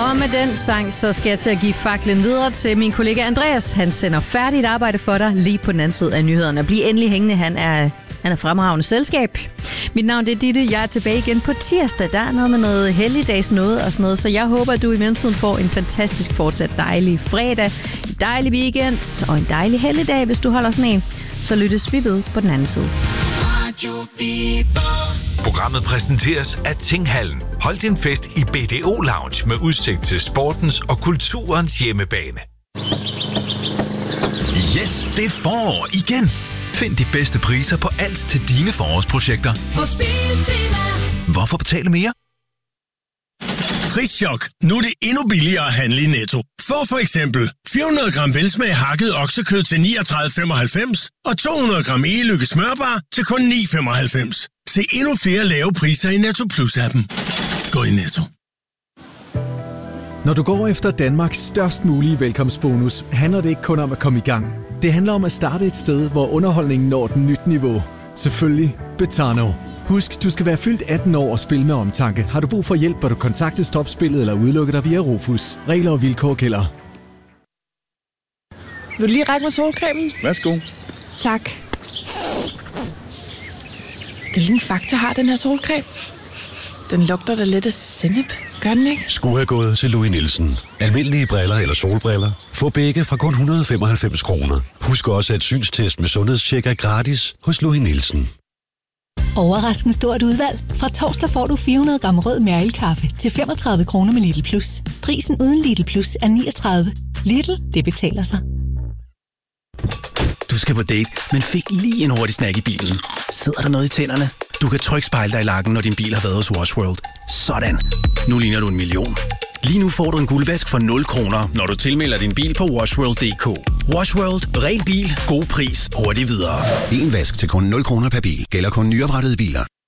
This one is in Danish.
Og med den sang, så skal jeg til at give faklen videre til min kollega Andreas. Han sender færdigt arbejde for dig lige på den anden side af nyhederne. Bliv endelig hængende, han er fremragende selskab. Mit navn det er Ditte. Jeg er tilbage igen på tirsdag. Der er noget med noget helligdags noget og sådan noget. Så jeg håber, at du i mellemtiden får en fantastisk fortsat dejlig fredag, en dejlig weekend og en dejlig helligdag, hvis du holder sådan en. Så lyttes vi ved på den anden side. Programmet præsenteres af Tinghallen. Hold din fest i BDO Lounge med udsigt til sportens og kulturens hjemmebane. Yes, det er forår igen. Find de bedste priser på alt til dine forårsprojekter. Hos Biltema. Hvorfor betale mere? Prischok. Nu er det endnu billigere at handle i Netto. Få for eksempel 400 gram velsmag hakket oksekød til 39,95 og 200 gram e-lykke smørbar til kun 9,95. Se endnu flere lave priser i Netto Plus-appen. Gå i Netto. Når du går efter Danmarks størst mulige velkomstbonus, handler det ikke kun om at komme i gang. Det handler om at starte et sted, hvor underholdningen når et nyt niveau. Selvfølgelig Betano. Husk, du skal være fyldt 18 år og spille med omtanke. Har du brug for hjælp, bør du kontakte Stopspillet eller udelukke dig via Rufus. Regler og vilkår gælder. Vil du lige række mig solcremen? Værsgo. Tak. Hvilken faktor har den her solcreme? Den lugter da lidt af sennep. Gør den ikke? Skulle have gået til Louis Nielsen. Almindelige briller eller solbriller. Få begge fra kun 195 kroner. Husk også, at synstest med sundhedstjek er gratis hos Louis Nielsen. Overraskende stort udvalg. Fra torsdag får du 400 gram rød Mærkel-kaffe til 35 kroner med Lidl Plus. Prisen uden Lidl Plus er 39. Lidl, det betaler sig. Du skal på date, men fik lige en hurtig snack i bilen. Sidder der noget i tænderne? Du kan trykspejle dig i lakken, når din bil har været hos Wash World. Sådan. Nu ligner du en million. Lige nu får du en guldvask for 0 kroner, når du tilmelder din bil på washworld.dk. Wash World. Ren bil. God pris. Hurtigt videre. En vask til kun 0 kroner per bil. Gælder kun nyoprettede biler.